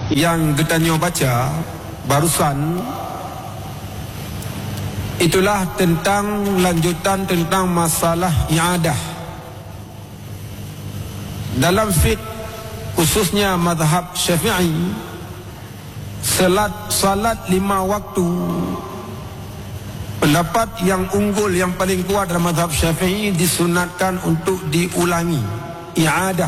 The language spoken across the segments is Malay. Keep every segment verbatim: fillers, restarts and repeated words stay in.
yang Getanyo baca barusan itulah tentang lanjutan tentang masalah i'adah. Dalam fiqh khususnya mazhab Syafi'i, salat salat lima waktu, pendapat yang unggul yang paling kuat dalam mazhab Syafi'i, disunatkan untuk diulangi i'adah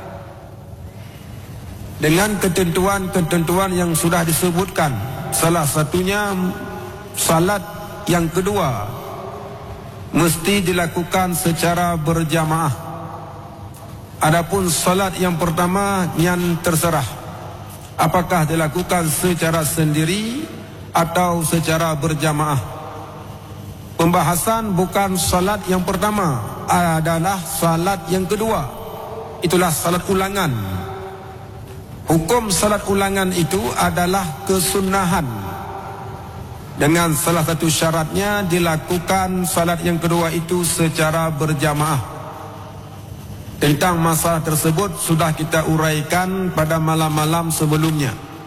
dengan ketentuan-ketentuan yang sudah disebutkan. Salah satunya salat yang kedua mesti dilakukan secara berjamaah. Adapun salat yang pertama yang terserah apakah dilakukan secara sendiri atau secara berjamaah. Pembahasan bukan salat yang pertama, adalah salat yang kedua. Itulah salat ulangan. Hukum salat ulangan itu adalah kesunahan, dengan salah satu syaratnya dilakukan salat yang kedua itu secara berjamaah. Tentang masalah tersebut sudah kita uraikan pada malam-malam sebelumnya.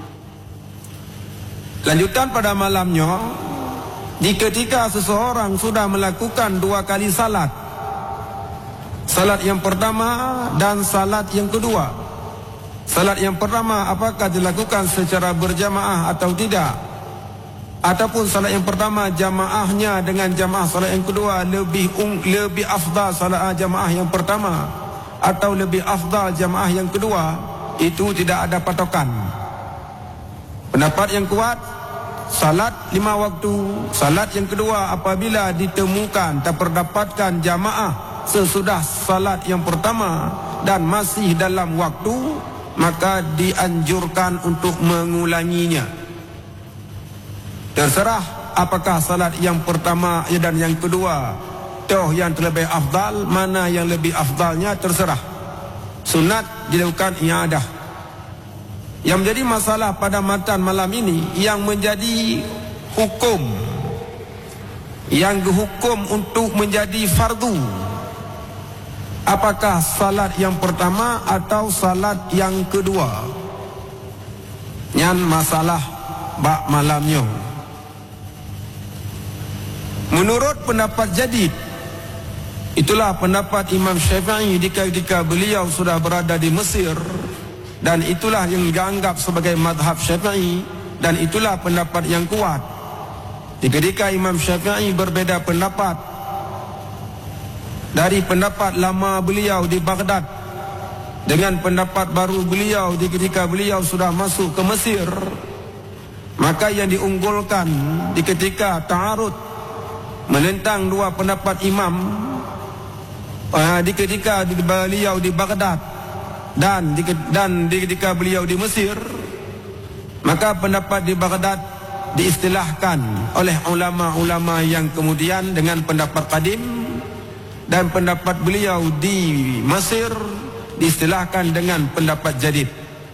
Lanjutan pada malamnya, di ketika seseorang sudah melakukan dua kali salat, salat yang pertama dan salat yang kedua. Salat yang pertama apakah dilakukan secara berjamaah atau tidak, ataupun salat yang pertama jamaahnya dengan jamaah salat yang kedua lebih um, lebih afdal salat jamaah yang pertama atau lebih afdal jamaah yang kedua, itu tidak ada patokan. Pendapat yang kuat, salat lima waktu, salat yang kedua apabila ditemukan terdapatkan jamaah sesudah salat yang pertama dan masih dalam waktu, maka dianjurkan untuk mengulanginya. Terserah apakah salat yang pertama dan yang kedua toh yang terlebih afdal, mana yang lebih afdalnya terserah. Sunat dilakukan i'adah. Yang menjadi masalah pada matan malam ini, yang menjadi hukum, yang dihukum untuk menjadi fardu, apakah salat yang pertama atau salat yang kedua? Yang masalah bak malamnya. Menurut pendapat jadid, itulah pendapat Imam Syafi'i ketika beliau sudah berada di Mesir, dan itulah yang dianggap sebagai madhab Syafi'i, dan itulah pendapat yang kuat. Ketika Imam Syafi'i berbeza pendapat dari pendapat lama beliau di Baghdad dengan pendapat baru beliau di ketika beliau sudah masuk ke Mesir, maka yang diunggulkan di ketika ta'arud menentang dua pendapat imam uh, di ketika di beliau di Baghdad dan di, dan di ketika beliau di Mesir, maka pendapat di Baghdad diistilahkan oleh ulama-ulama yang kemudian dengan pendapat qadim, dan pendapat beliau di Mesir diistilahkan dengan pendapat jadid.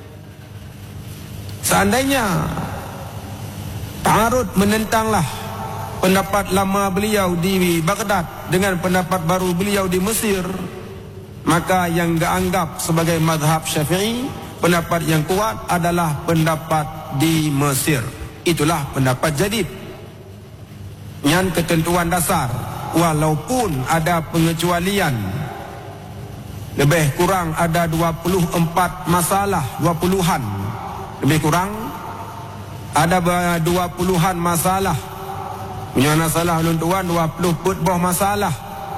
Seandainya ta'arud menentanglah pendapat lama beliau di Baghdad dengan pendapat baru beliau di Mesir, maka yang dianggap sebagai mazhab Syafi'i, pendapat yang kuat adalah pendapat di Mesir. Itulah pendapat jadid. Yang ketentuan dasar, walaupun ada pengecualian, lebih kurang ada dua puluh empat masalah, dua puluhan lebih kurang ada dua puluhan masalah. Punya masalah ulun tuan dua puluh putbah masalah.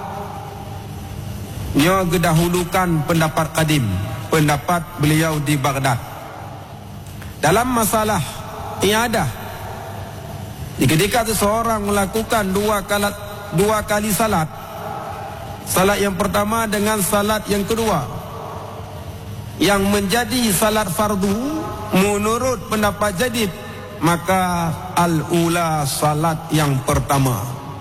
Dia gedahulukan pendapat qadim, pendapat beliau di Baghdad. Dalam masalah i'adah, ketika seseorang melakukan dua kali, dua kali salat, salat yang pertama dengan salat yang kedua, yang menjadi salat fardu menurut pendapat jadid, maka al-ula salat yang pertama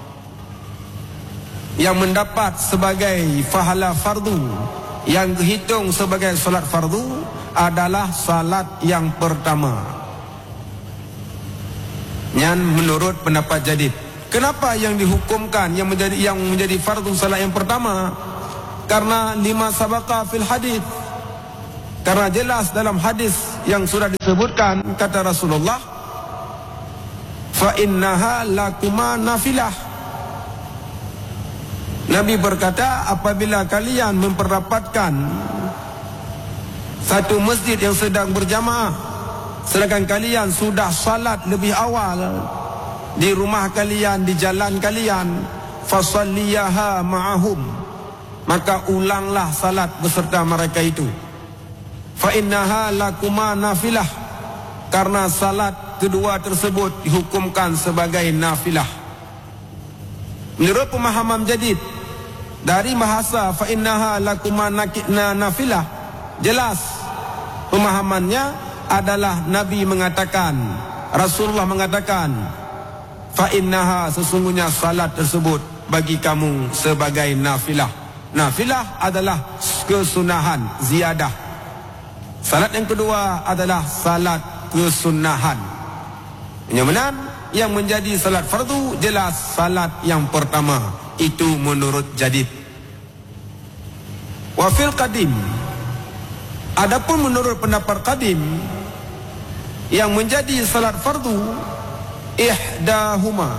yang mendapat sebagai pahala fardu, yang dihitung sebagai salat fardu adalah salat yang pertama. Yang menurut pendapat jadid. Kenapa yang dihukumkan yang menjadi yang menjadi fardu salat yang pertama? Karena lima sabaqa fil hadis. Karena jelas dalam hadis yang sudah disebutkan, kata Rasulullah, fa innaha lakuma nafilah. Nabi berkata, apabila kalian memperdapatkan satu masjid yang sedang berjamaah, sedangkan kalian sudah salat lebih awal di rumah kalian, di jalan kalian, fasalliyaha ma'ahum, maka ulanglah salat beserta mereka itu. Fa innaha lakuma nafilah, karena salat kedua tersebut dihukumkan sebagai nafilah. Menurut pemahaman jadid dari bahasa fa innaha lakuma nafilah, jelas pemahamannya adalah Nabi mengatakan, Rasulullah mengatakan, fa innaha, sesungguhnya salat tersebut bagi kamu sebagai nafilah. Nafilah adalah kesunahan ziyadah. Salat yang kedua adalah salat kesunahan. Yang mana yang menjadi salat fardu jelas salat yang pertama, itu menurut jadid. Wa fil qadim, adapun menurut pendapat qadim, yang menjadi salat fardu ihdahuma,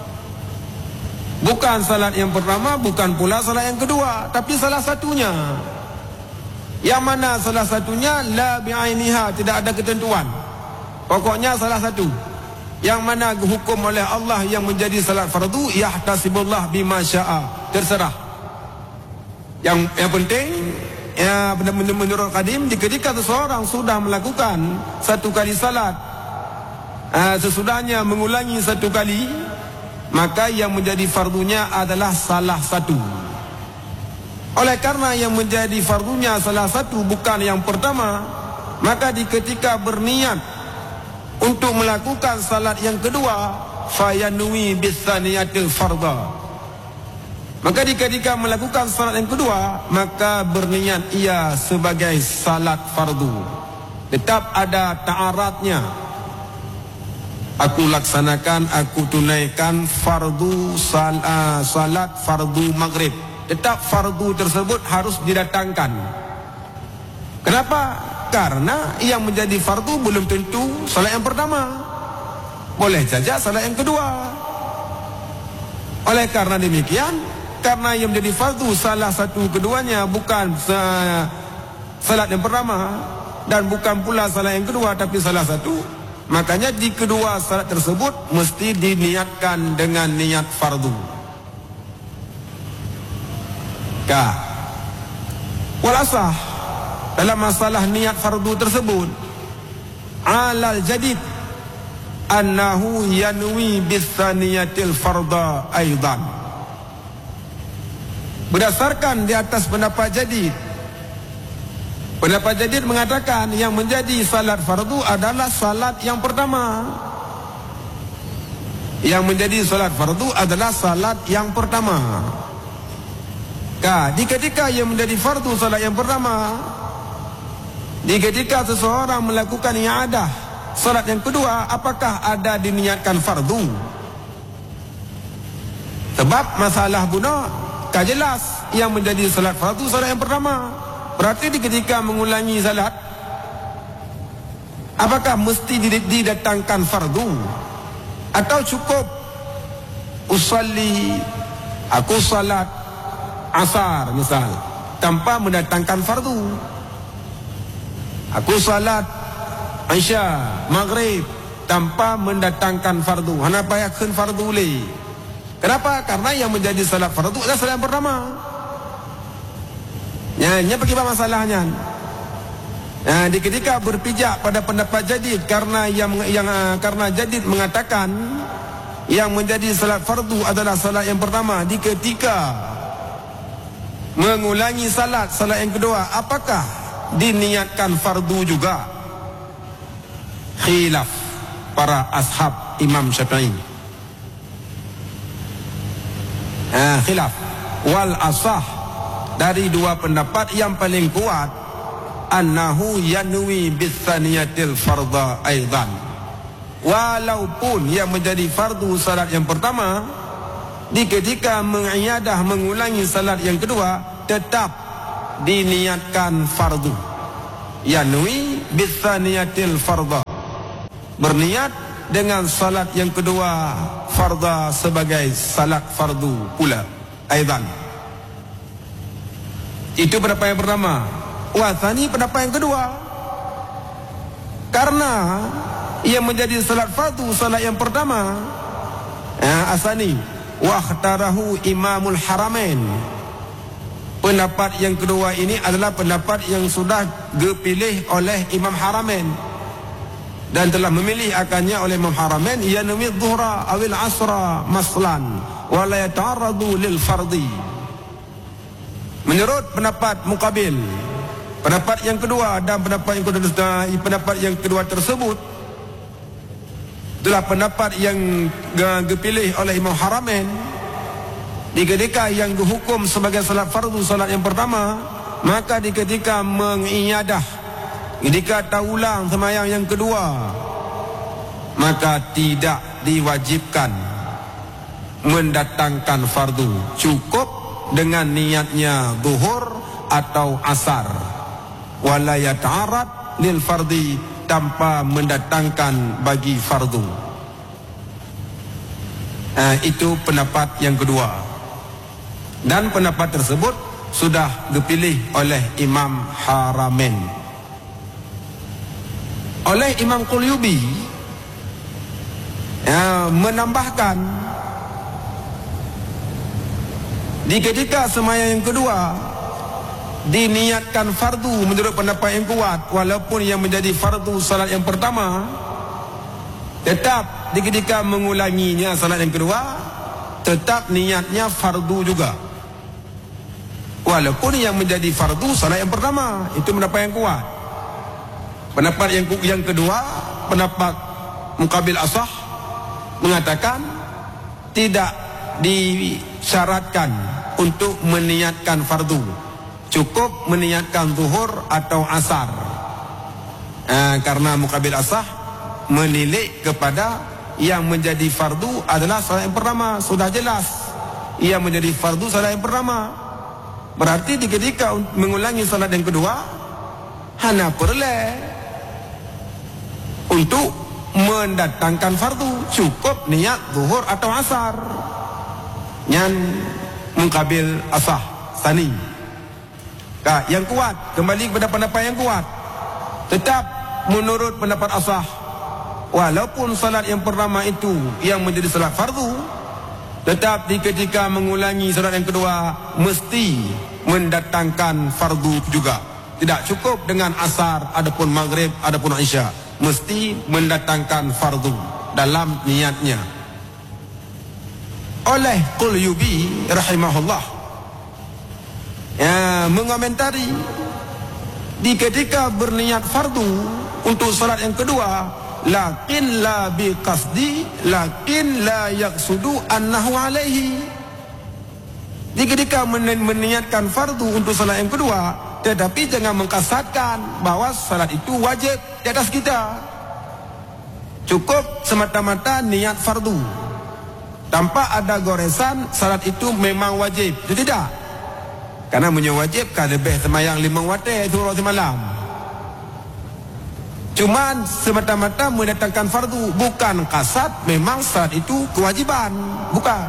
bukan salat yang pertama, bukan pula salat yang kedua, tapi salah satunya. Yang mana salah satunya la bi'ainiha, tidak ada ketentuan, pokoknya salah satu. Yang mana hukum oleh Allah yang menjadi salat fardu, yahtasibullah bima syaa, terserah. Yang yang penting ya, menurut qadim, ketika seseorang sudah melakukan satu kali salat, uh, sesudahnya mengulangi satu kali, maka yang menjadi fardunya adalah salah satu. Oleh karena yang menjadi fardunya salah satu, bukan yang pertama, maka di ketika berniat untuk melakukan salat yang kedua, fayanui bisaniyatil fardha, maka di ketika melakukan salat yang kedua, maka berniat ia sebagai salat fardu. Tetap ada ta'aratnya. Aku laksanakan, aku tunaikan fardu sal, uh, salat fardu maghrib. Tetap fardu tersebut harus didatangkan. Kenapa? Karena yang menjadi fardu belum tentu salat yang pertama, boleh saja salat yang kedua. Oleh karena demikian, karena yang menjadi fardu salah satu keduanya, bukan salat yang pertama dan bukan pula salat yang kedua, tapi salah satu, makanya di kedua salat tersebut mesti diniatkan dengan niat fardu. Ka walasah, dalam masalah niat fardu tersebut, alal jadid annahu yanwi bisaniyatil fardha aidan. Berdasarkan di atas pendapat jadid, pendapat jadid mengatakan yang menjadi salat fardu adalah salat yang pertama. Yang menjadi salat fardu adalah salat yang pertama. Ka, di ketika yang menjadi fardu salat yang pertama, di ketika seseorang melakukan i'adah salat yang kedua, apakah ada diniatkan fardu? Sebab masalah guna ka jelas yang menjadi salat fardu salat yang pertama. Berarti di ketika mengulangi salat, apakah mesti didatangkan fardu? Atau cukup usalli, aku salat asar misal, tanpa mendatangkan fardu. Aku salat Isya, maghrib, tanpa mendatangkan fardu. Hana payahkan fardu le. Kenapa? Karena yang menjadi salat fardu adalah salat yang pertama. Ya, ini bagaimana masalahnya? Nah, di ketika berpijak pada pendapat jadid, karena yang yang karena jadid mengatakan yang menjadi salat fardu adalah salat yang pertama, di ketika mengulangi salat salat yang kedua, apakah diniatkan fardu juga? Khilaf para ashab Imam Syafi'i. Ah, khilaf. Wal asah, dari dua pendapat yang paling kuat, annahu yanwi bisaniyatil fardha aidan. Walaupun yang menjadi fardu salat yang pertama, di ketika mengiyadah mengulangi salat yang kedua, tetap diniatkan fardu. Yanwi bisaniyatil fardha, berniat dengan salat yang kedua fardha sebagai salat fardu pula aidan. Itu pendapat yang pertama. Wa tsani, pendapat yang kedua, karena ia menjadi salat fardu salat yang pertama, ya, asani wa ikhtarahu Imamul Haramain. Pendapat yang kedua ini adalah pendapat yang sudah dipilih oleh Imam Haramain dan telah memilih akannya oleh Imam Haramain, yanwi dhuhra awil asra maslan wa la yata'arradu lil fardi. Menurut pendapat muqabil, pendapat yang kedua dan pendapat yang kedua, pendapat yang kedua tersebut adalah pendapat yang dipilih oleh Imam Haramain. Di ketika yang dihukum sebagai salat fardu salat yang pertama, maka di ketika mengiyadah, ketika taulang sembahyang yang kedua, maka tidak diwajibkan mendatangkan fardu, cukup dengan niatnya zuhur atau asar, wala yata'arrad lil fardi, tanpa mendatangkan bagi fardu. Nah, itu pendapat yang kedua, dan pendapat tersebut sudah dipilih oleh Imam Haramain. Oleh Imam Qulyubi, ya, menambahkan, di ketika sembahyang yang kedua diniatkan fardu menurut pendapat yang kuat, walaupun yang menjadi fardu salat yang pertama, tetap di ketika mengulanginya salat yang kedua tetap niatnya fardu juga, walaupun yang menjadi fardu salat yang pertama. Itu pendapat yang kuat. Pendapat yang yang kedua, pendapat muqabil asah, mengatakan tidak disyaratkan untuk meniatkan fardu, cukup meniatkan zuhur atau asar. eh, Karena muqabil asah menilik kepada yang menjadi fardu adalah salat yang pertama. Sudah jelas ia menjadi fardu salat yang pertama, berarti di ketika mengulangi salat yang kedua hanya perlu untuk mendatangkan fardu, cukup niat zuhur atau asar. Yang muqabil asah sani. Nah, yang kuat, kembali kepada pendapat yang kuat, tetap menurut pendapat asah, walaupun salat yang pertama itu yang menjadi salat fardu, tetap di ketika mengulangi salat yang kedua mesti mendatangkan fardu juga. Tidak cukup dengan asar, adapun maghrib, adapun isya, mesti mendatangkan fardu dalam niatnya. Oleh Qulyubi rahimahullah, ya, mengomentari, di ketika berniat fardu untuk salat yang kedua, lakin la bi qasdi, lakin la yaqsudu annahu alaihi. Di ketika meniatkan fardu untuk salat yang kedua, tetapi jangan mengkasatkan bahwa salat itu wajib di atas kita. Cukup semata-mata niat fardu, tanpa ada goresan salat itu memang wajib. Itu tidak. Karena menyewajibkan lebih sembahyang lima waktu itu semalam. Cuman semata-mata mendatangkan fardu, bukan kasat memang salat itu kewajiban, bukan.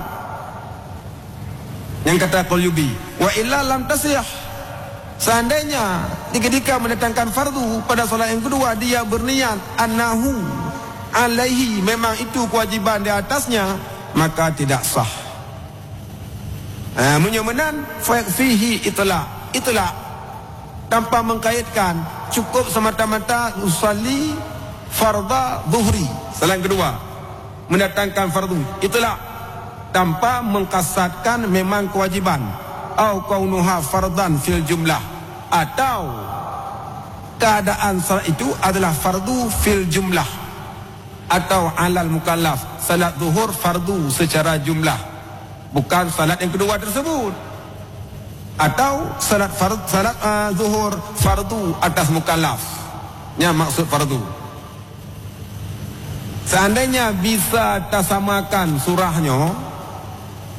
Yang kata Qulyubi, wa illa lam tasih. Seandainya ketika mendatangkan fardu pada salat yang kedua dia berniat annahu alaihi, memang itu kewajiban di atasnya, maka tidak sah. Ha, menyamanan fihi itla, itla tanpa mengkaitkan, cukup semata-mata usalli fardha zuhri, salat kedua mendatangkan fardu, itla tanpa mengkasatkan memang kewajiban, au kaunuha fardan fil jumlah, atau keadaan salat itu adalah fardu fil jumlah, atau alal mukallaf, salat zuhur fardu secara jumlah, bukan salat yang kedua tersebut, atau salat fard, salat uh, zuhur fardu atas mukallaf, yang maksud fardu. Seandainya bisa tasamakan surahnya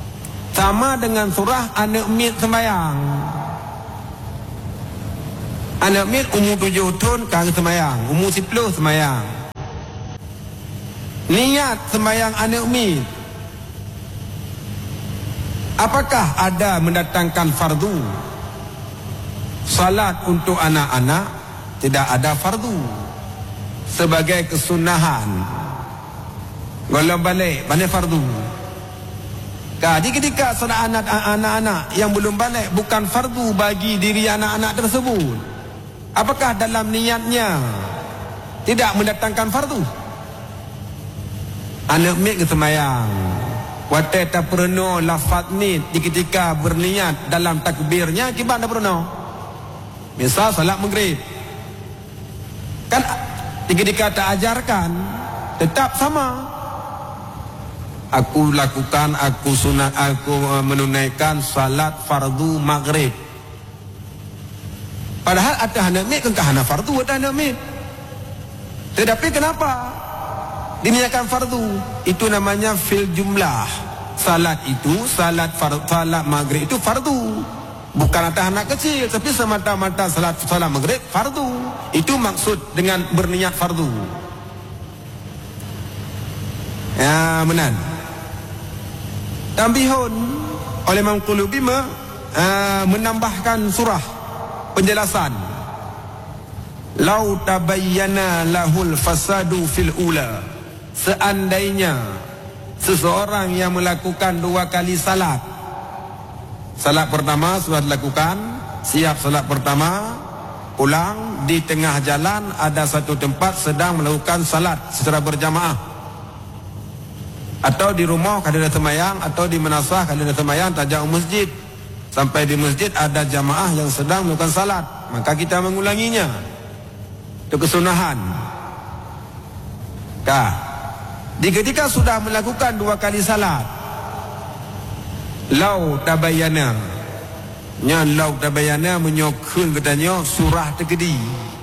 sama dengan surah anak mit sembayang, Anak mit umur tujuh tahun kagak semayang, umur sepuluh semayang. Niat semayang anak mit, apakah ada mendatangkan fardu? Salat untuk anak-anak tidak ada fardu, sebagai kesunahan. Kalau balik, balik fardu. Jadi ketika salat anak-anak yang belum balik bukan fardu bagi diri anak-anak tersebut, apakah dalam niatnya tidak mendatangkan fardu? Anak mit ke semayang, waktu tak pernah lafaz ni di ketika berniat dalam takbirnya kibat tak pernah. Misal salat maghrib, kan di ketika tak ajarkan tetap sama. Aku lakukan, aku sunat, aku menunaikan salat fardu maghrib. Padahal ada anak mit kan kahana fardu, ada anak mit. Tetapi kenapa diniatkan fardu? Itu namanya fil jumlah. Salat itu, salat fardu, salat maghrib itu fardu. Bukan atas anak kecil, tapi semata-mata salat salat maghrib fardu. Itu maksud dengan berniat fardu. Ya, benar. Tambihun oleh Imam Qulubi uh, menambahkan surah penjelasan. Lau tabayyana lahul fasadu fil ula. Seandainya seseorang yang melakukan dua kali salat, salat pertama sudah dilakukan, siap salat pertama, pulang di tengah jalan ada satu tempat sedang melakukan salat secara berjamaah, atau di rumah kalau ada semayang, atau di manasah kalau ada semayang tak jauh masjid, sampai di masjid ada jamaah yang sedang melakukan salat, maka kita mengulanginya. Itu kesunahan. Kah, di ketika sudah melakukan dua kali salat, lau tabayana, nya lau tabayana menyokun katanya surah tergedi.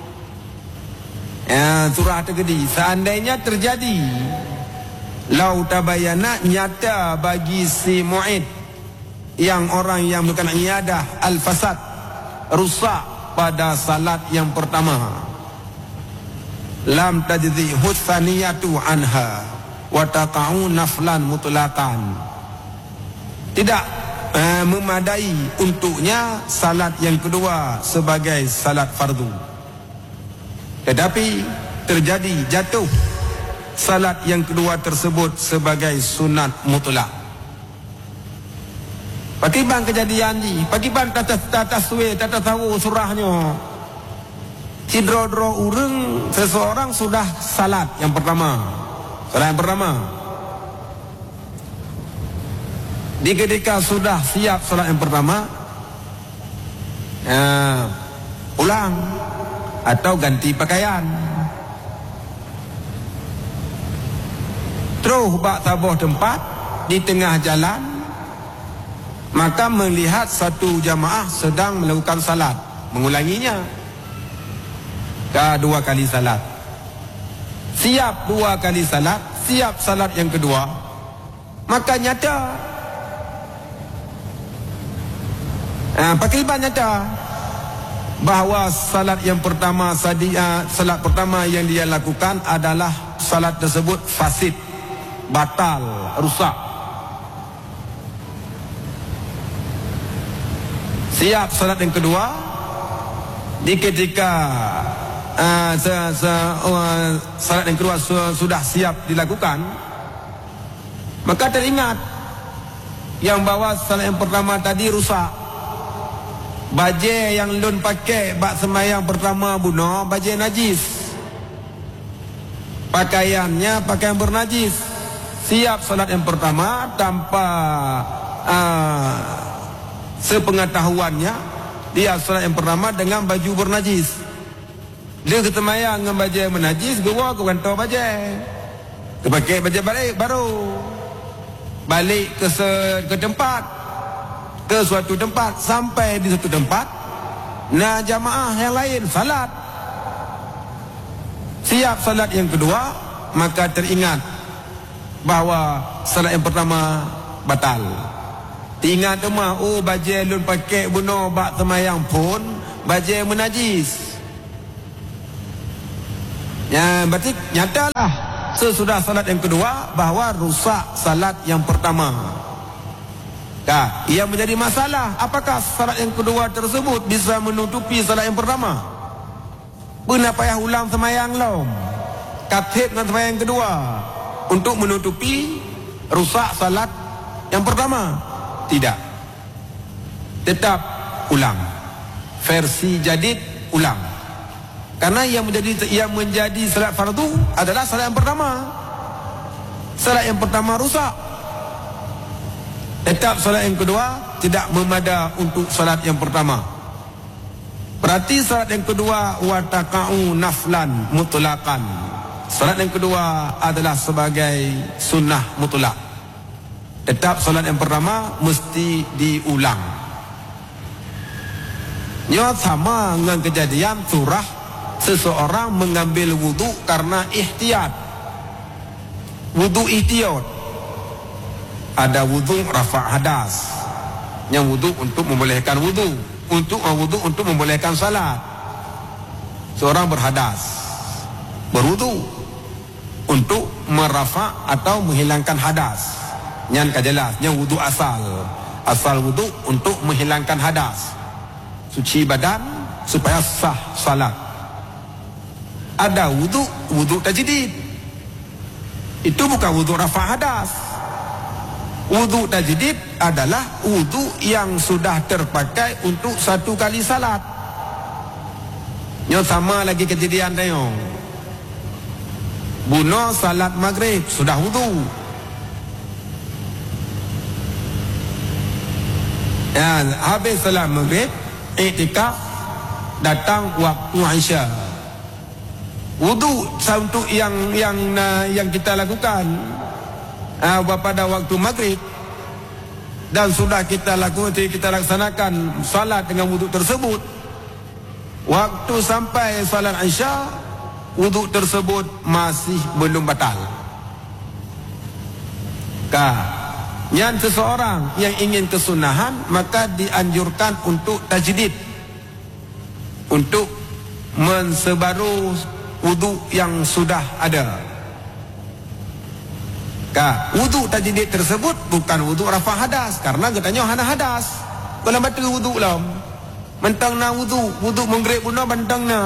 Ya, surah tergedi. Seandainya terjadi, lau tabayana nyata bagi si mu'id, yang orang yang melakukan iyadah al-fasad, rusak pada salat yang pertama, lam tajzi hutsaniyatu anha wa taqa'u naflan mutlaqan. Tidak eh, memadai untuknya salat yang kedua sebagai salat fardu, tetapi terjadi jatuh salat yang kedua tersebut sebagai sunat mutlak. Bagaimana kejadian ni? Bagaimana tata tata suwe tata tahu surahnya? Cidro-dro urang seseorang sudah salat yang pertama, salat yang pertama. Di ketika sudah siap salat yang pertama, eh, pulang atau ganti pakaian. Terus bak tabuh tempat di tengah jalan, maka melihat satu jamaah sedang melakukan salat, mengulanginya. Dah dua kali salat. Siap dua kali salat, siap salat yang kedua, maka nyata, eh, pakai nyata bahawa salat yang pertama, sadia, salat pertama yang dia lakukan adalah salat tersebut fasid, batal, rusak. Siap salat yang kedua, di ketika uh, se, se, uh, salat yang kedua su, sudah siap dilakukan, maka teringat yang bawa salat yang pertama tadi rusak. Baju yang lun pakai bak semayang pertama bunuh, baju najis, pakaiannya pakaian bernajis. Siap salat yang pertama tanpa uh, sepengetahuannya, dia salat yang pertama dengan baju bernajis. Dia ketemayang dengan baju yang menajis, gua ke kantong baju, dia pakai baju balik, baru balik ke, se, ke tempat, ke suatu tempat. Sampai di suatu tempat, nah jamaah yang lain salat, siap salat yang kedua, maka teringat bahawa salat yang pertama batal. Ingat rumah, oh baju lun pakai bunuh bak semayang pun baju yang menajis. Ya, berarti nyatalah sesudah salat yang kedua bahawa rusak salat yang pertama. Kah, ia menjadi masalah. Apakah salat yang kedua tersebut bisa menutupi salat yang pertama? Benar payah ulang semayang lom, katib dengan semayang kedua untuk menutupi rusak salat yang pertama? Tidak. Tetap ulang. Versi jadid ulang. Karena yang menjadi yang menjadi salat fardu adalah salat yang pertama. Salat yang pertama rusak. Tetap salat yang kedua tidak memada untuk salat yang pertama. Berarti salat yang kedua wataka'u naflan mutlaqan. Salat yang kedua adalah sebagai sunnah mutlak. Tetap salat yang pertama mesti diulang. Ia sama dengan kejadian surah seseorang mengambil wudu karena ihtiyat. Wudu ihtiyat. Ada wudu rafa' hadas. Yang wudu untuk membolehkan wudu, untuk wudu untuk membolehkan salat. Seorang berhadas, berwudu untuk merafa' atau menghilangkan hadas. Yang jelas, yang wudu asal. Asal wudu untuk menghilangkan hadas, suci badan supaya sah salat. Ada wudu, wudu tajdid. Itu bukan wudu rafa' hadas. Wudu tajdid adalah wudu yang sudah terpakai untuk satu kali salat. Yang sama lagi kejadian tayong. Bunuh salat maghrib, sudah wudu. Ya, habis salat maghrib, iktikaf, datang waktu Isya. Wudu untuk yang yang yang kita lakukan uh, pada waktu maghrib, dan sudah kita lakukan, kita laksanakan salat dengan wudu tersebut. Waktu sampai salat Isya, wudu tersebut masih belum batal. Kah, yang seseorang yang ingin kesunahan maka dianjurkan untuk tajdid, untuk mensebaru wudu yang sudah ada. Kah, wudu tajdid tersebut bukan wudu rafa' hadas, karena katanya hana hadas. Kalau batal wudu lah, mentang na wudu, wudu maghrib guna bantang na.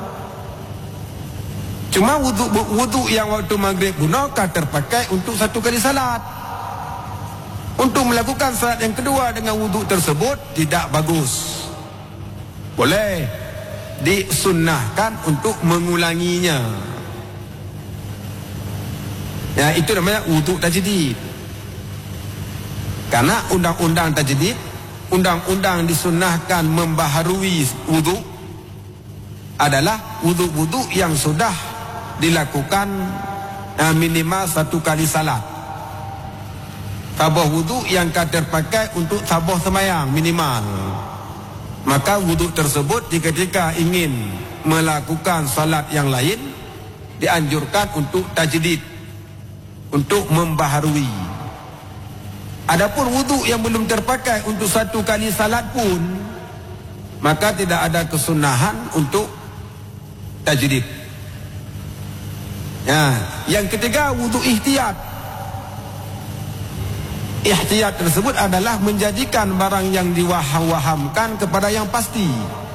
Cuma wudu wudu yang waktu maghrib guna kah terpakai untuk satu kali salat. Untuk melakukan salat yang kedua dengan wudu tersebut tidak bagus. Boleh disunnahkan untuk mengulanginya. Ya, itu namanya wudu tajdid. Karena undang-undang tajdid, undang-undang disunnahkan membaharui wudu adalah wudu-wudu yang sudah dilakukan uh, minimal satu kali salat. Tabah wudu yang akan terpakai untuk tabah semayang minimal. Maka wudu tersebut ketika ingin melakukan salat yang lain dianjurkan untuk tajdid, untuk membaharui. Adapun wudu yang belum terpakai untuk satu kali salat pun, maka tidak ada kesunahan untuk tajdid. Ya, yang ketiga wudu ihtiyat. Ihtiyat tersebut adalah menjadikan barang yang diwaham-wahamkan kepada yang pasti.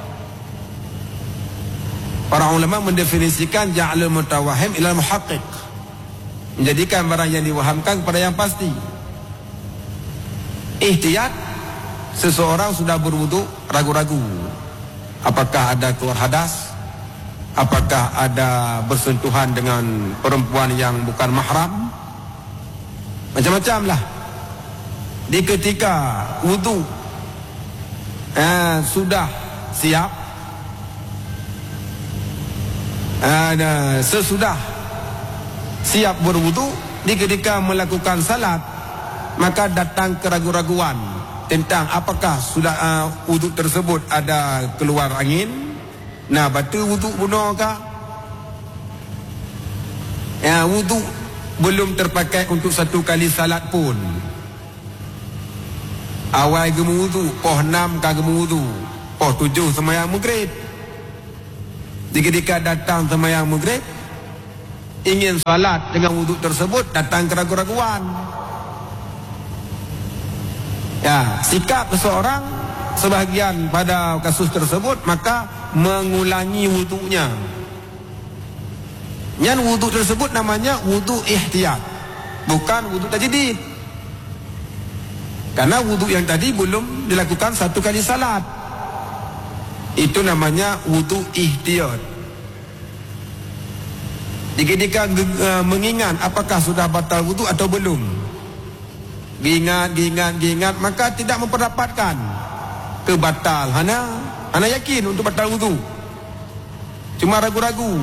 Para ulama mendefinisikan ja'alul mutawahhim ilal muhaqqiq, menjadikan barang yang diwahamkan kepada yang pasti. Ihtiyat, seseorang sudah berwudu ragu-ragu, apakah ada keluar hadas, apakah ada bersentuhan dengan perempuan yang bukan mahram, macam-macam lah. Di ketika wudu eh, sudah siap, eh, sesudah siap berwudu, di ketika melakukan salat, maka datang keraguan-raguan tentang apakah sudah uh, wudu tersebut ada keluar angin. Nah, batal wudu benar kah? Ya, wudu belum terpakai untuk satu kali salat pun. Awal gemu wudu, poh enam kah gemu wudu. Oh tujuh sembahyang maghrib. Ketika datang sembahyang maghrib, ingin salat dengan wuduk tersebut, datang keraguan-raguan. Ya, sikap seseorang sebahagian pada kasus tersebut, maka mengulangi wuduknya. Yang wuduk tersebut namanya wuduk ihtiyat, bukan wuduk tajdid. Karena wuduk yang tadi belum dilakukan satu kali salat. Itu namanya wuduk ihtiyat. Ketika uh, mengingat apakah sudah batal wuduk atau belum, diingat, diingat, diingat, maka tidak memperdapatkan kebatal. Hana, hana yakin untuk batal wuduk, cuma ragu-ragu.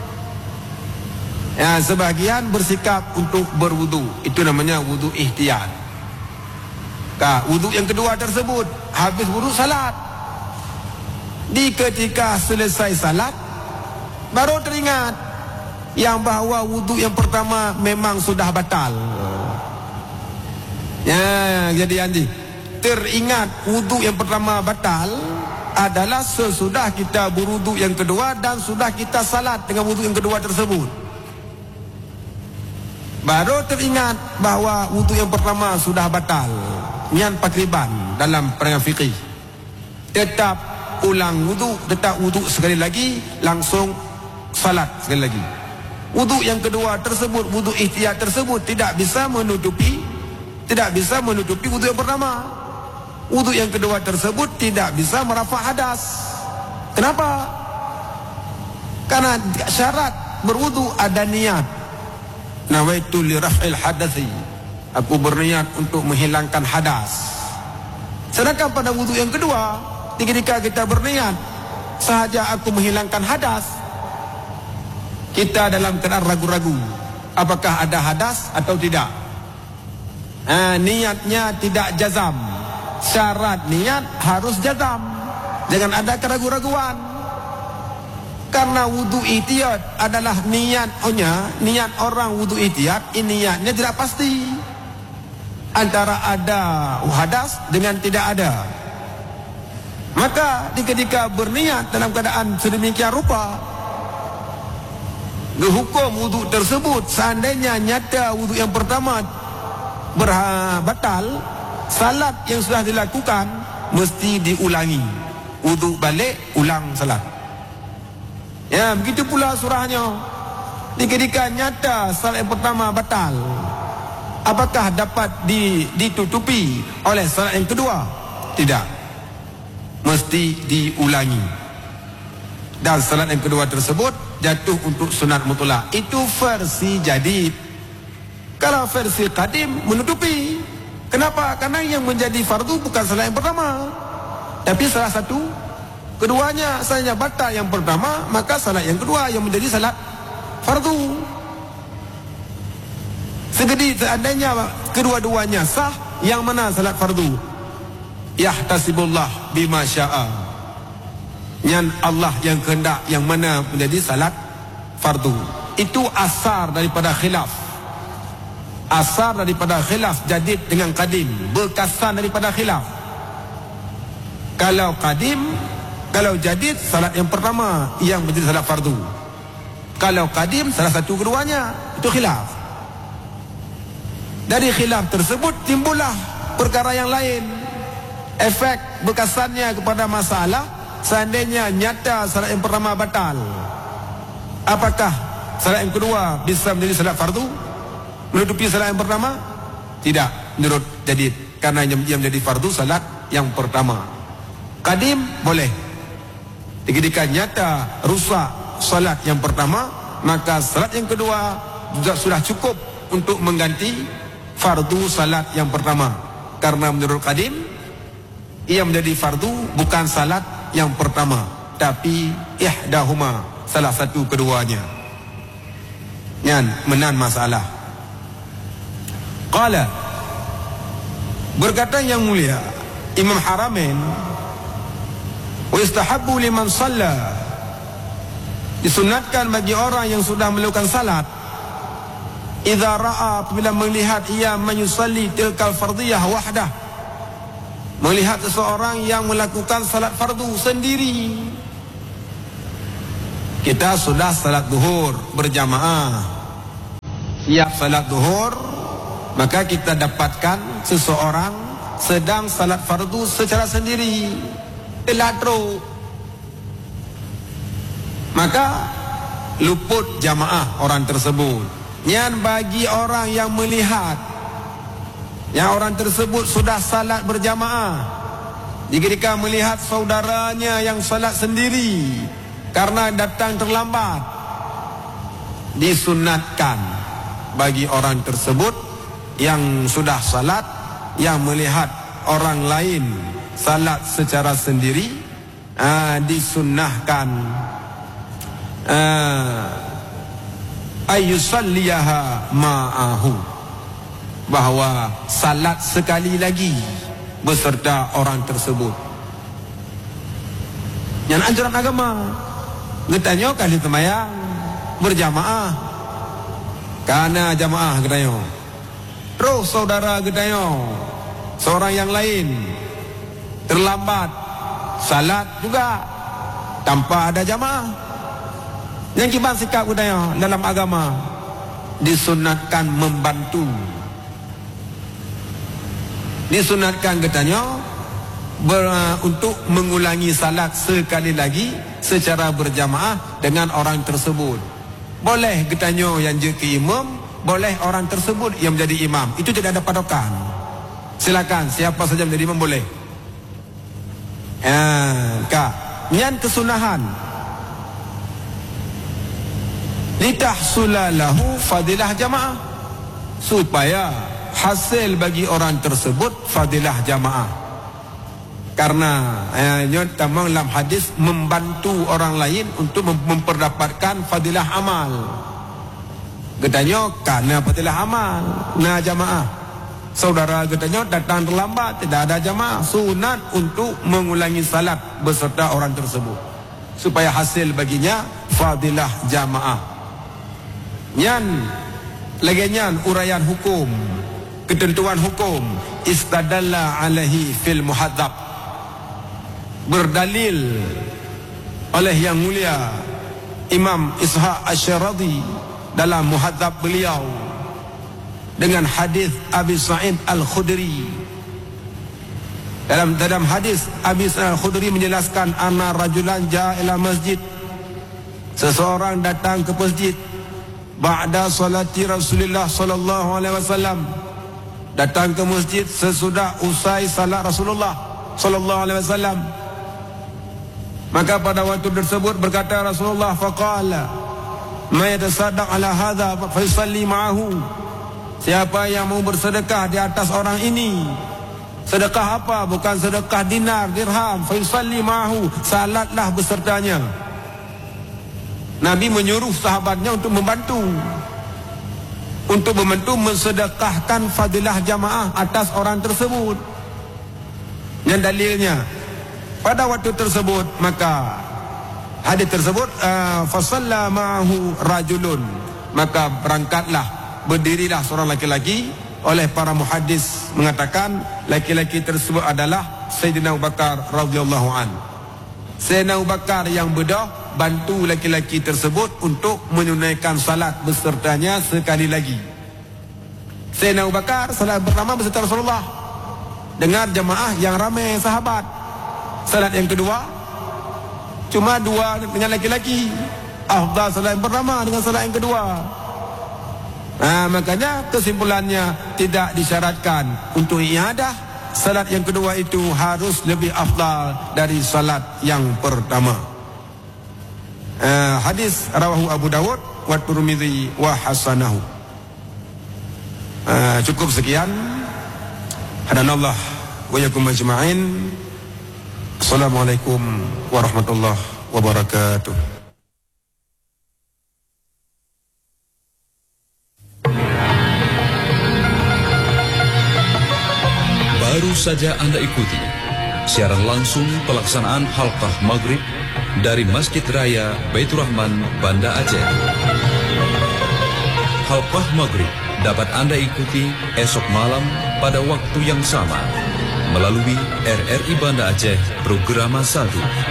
Ya, sebahagian bersikap untuk berwuduk. Itu namanya wuduk ihtiyat. Nah, wuduk yang kedua tersebut, habis wuduk salat. Di ketika selesai salat, baru teringat yang bahawa wuduk yang pertama memang sudah batal. Ya, jadi Anji, teringat wuduk yang pertama batal adalah sesudah kita berwuduk yang kedua dan sudah kita salat dengan wuduk yang kedua tersebut. Baru teringat bahawa wuduk yang pertama sudah batal. Nian pakriban dalam perangai fikih. Tetap ulang wuduk, tetap wuduk sekali lagi, langsung salat sekali lagi. Wuduk yang kedua tersebut, wuduk ihtiyat tersebut tidak bisa menutupi tidak bisa menutupi wuduk yang pertama. Wuduk yang kedua tersebut tidak bisa merafa' hadas. Kenapa? Karena syarat berwuduk ada niat. Nawaitu li raf'il hadathi, aku berniat untuk menghilangkan hadas. Sedangkan pada wuduk yang kedua, ketika kita berniat sahaja aku menghilangkan hadas, kita dalam keadaan ragu-ragu apakah ada hadas atau tidak. Nah, niatnya tidak jazam. Syarat niat harus jazam, jangan ada keraguan-raguan. Karena wudhu ihtiyat adalah niatnya, niat orang wudhu ihtiyat, ini niatnya tidak pasti antara ada hadas dengan tidak ada. Maka ketika berniat dalam keadaan sedemikian rupa, hukum wuduk tersebut seandainya nyata wuduk yang pertama batal, salat yang sudah dilakukan mesti diulangi. Wuduk balik, ulang salat. Ya, begitu pula surahnya. Ketika nyata salat yang pertama batal, apakah dapat ditutupi oleh salat yang kedua? Tidak. Mesti diulangi. Dan salat yang kedua tersebut jatuh untuk sunat mutlak. Itu versi jadid. Kalau versi qadim menutupi. Kenapa? Karena yang menjadi fardu bukan salat yang pertama, tapi salah satu keduanya. Salatnya batal yang pertama, maka salat yang kedua yang menjadi salat fardu. Segedi seandainya kedua-duanya sah, yang mana salat fardu? Yahtasibullah bima sya'a, yang Allah yang kehendak yang mana menjadi salat fardu. Itu asar daripada khilaf. Asar daripada khilaf jadid dengan qadim, bekasan daripada khilaf. Kalau qadim, kalau jadid, salat yang pertama yang menjadi salat fardu. Kalau qadim, salah satu keduanya. Itu khilaf. Dari khilaf tersebut timbullah perkara yang lain. Efek bekasannya kepada masalah, seandainya nyata salat yang pertama batal, apakah salat yang kedua bisa menjadi salat fardu menutupi salat yang pertama? Tidak, menurut jadid, karena yang menjadi fardu salat yang pertama. Qadim boleh. Ketika nyata rusak salat yang pertama, maka salat yang kedua juga sudah cukup untuk mengganti fardu salat yang pertama. Karena menurut qadim, ia menjadi fardu bukan salat yang pertama, tapi ihdahuma, salah satu keduanya. Yang menan masalah. Qala, berkata yang mulia Imam Haramain, wa istahabbu liman shalla, disunatkan bagi orang yang sudah melakukan salat, idza ra'a, apabila melihat ia menyusalli tilkal fardiyah wahdah, melihat seseorang yang melakukan salat fardu sendiri. Kita sudah salat zuhur berjamaah, siap salat zuhur, maka kita dapatkan seseorang sedang salat fardu secara sendiri, teladro, maka luput jamaah orang tersebut. Yang bagi orang yang melihat yang orang tersebut sudah salat berjamaah, jika melihat saudaranya yang salat sendiri karena datang terlambat, disunatkan bagi orang tersebut yang sudah salat, yang melihat orang lain salat secara sendiri, aa, disunnahkan ayyusalliyaha ma'ahu, bahawa salat sekali lagi beserta orang tersebut. Yang anjuran agama, getanya kali temayang berjamaah, karena jamaah getanya. Terus saudara getanya, seorang yang lain terlambat salat juga tanpa ada jamaah. Yang gimana sikap getanya dalam agama? Disunatkan membantu. Disunatkan getanya ber, untuk mengulangi salat sekali lagi secara berjamaah dengan orang tersebut. Boleh getanya yang jadi imam, boleh orang tersebut yang menjadi imam. Itu tidak ada patokan. Silakan siapa saja menjadi imam boleh. Ah, kak, yang kesunahan litahsulalahu fadilah jamaah, supaya hasil bagi orang tersebut fadilah jamaah. Karena eh, tamang dalam hadis membantu orang lain untuk memperdapatkan fadilah amal. Getanya karena fadilah amal, nah jamaah. Saudara getanya datang terlambat, tidak ada jamaah, sunat untuk mengulangi salat beserta orang tersebut, supaya hasil baginya fadilah jamaah. Nyan laginya uraian hukum, ketentuan hukum, istadalla alaihi fil muhadzab, berdalil oleh yang mulia Imam Ishaq Asy-Syaradi dalam muhadzab beliau dengan hadis Abi Sa'id Al-Khudri. Dalam dalam hadis Abi Sa'id Al-Khudri menjelaskan, anna rajulan jaa ila masjid, seseorang datang ke masjid ba'da salati Rasulullah sallallahu alaihi wasallam, datang ke masjid sesudah usai salat Rasulullah sallallahu alaihi wasallam. Maka pada waktu tersebut berkata Rasulullah, faqala ma yatasaddaq ala hadha fa yusalli ma'ahu, siapa yang mau bersedekah di atas orang ini, sedekah apa? Bukan sedekah dinar, dirham, fa yusalli ma'ahu, salatlah besertanya. Nabi menyuruh sahabatnya untuk membantu, untuk membantu mensedekahkan fadilah jamaah atas orang tersebut. Dan dalilnya pada waktu tersebut, maka hadis tersebut uh, fasalla ma'ahu rajulun, maka berangkatlah, berdirilah seorang laki-laki. Oleh para muhaddis mengatakan laki-laki tersebut adalah Sayyidina Abu Bakar radhiyallahu an. Sayyidina Abu Bakar yang bedah bantu laki-laki tersebut untuk menunaikan salat besertanya sekali lagi. Sayyidina Abu Bakar salat pertama beserta Rasulullah dengar jamaah yang ramai sahabat. Salat yang kedua cuma dua dengan laki-laki, afdal salat yang pertama dengan salat yang kedua. Nah, makanya kesimpulannya tidak disyaratkan untuk iadah, salat yang kedua itu harus lebih afdal dari salat yang pertama. Uh, hadis rawahu Abu Dawud wa Tirmidzi wa hasanahu. Uh, cukup sekian. Hadanallah wa yakum ajma'in. Assalamualaikum warahmatullahi wabarakatuh. Baru saja Anda ikuti siaran langsung pelaksanaan halqah maghrib dari Masjid Raya Baitur Rahman, Banda Aceh. Halqah maghrib dapat Anda ikuti esok malam pada waktu yang sama. melalui R R I Banda Aceh Programa satu.